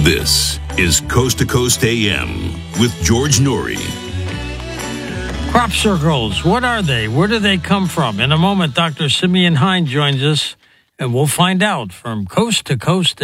This is Coast to Coast AM with George Noory. Crop circles, what are they? Where do they come from? In a moment, Dr. Simeon Hein joins us, and we'll find out from Coast to Coast